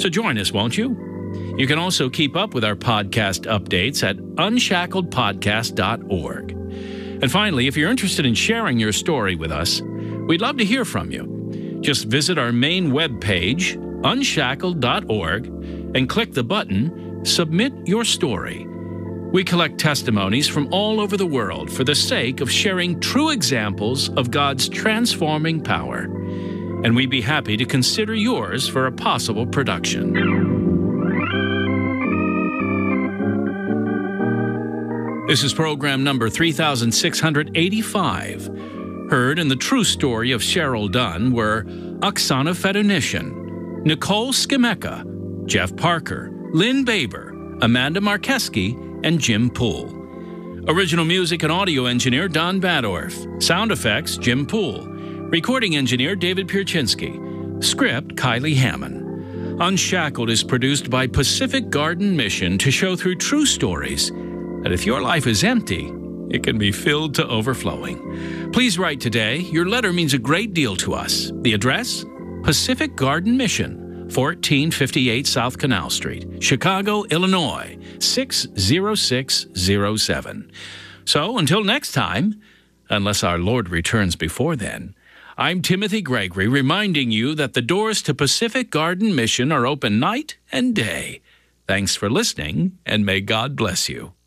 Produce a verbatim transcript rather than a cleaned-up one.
So join us, won't you? You can also keep up with our podcast updates at unshackled podcast dot org. And finally, if you're interested in sharing your story with us, we'd love to hear from you. Just visit our main webpage, unshackled dot org, and click the button, Submit Your Story. We collect testimonies from all over the world for the sake of sharing true examples of God's transforming power. And we'd be happy to consider yours for a possible production. This is program number three thousand six hundred eighty-five. Heard in the true story of Cheryl Dunn were Oksana Fedonishin, Nicole Skimeka, Jeff Parker, Lynn Baber, Amanda Markeski, and Jim Poole. Original music and audio engineer Don Badorf. Sound effects Jim Poole. Recording engineer David Pierczynski. Script Kylie Hammond. Unshackled is produced by Pacific Garden Mission to show through true stories that if your life is empty, it can be filled to overflowing. Please write today. Your letter means a great deal to us. The address? Pacific Garden Mission, fourteen fifty-eight South Canal Street, Chicago, Illinois, six zero six zero seven. So, until next time, unless our Lord returns before then, I'm Timothy Gregory, reminding you that the doors to Pacific Garden Mission are open night and day. Thanks for listening, and may God bless you.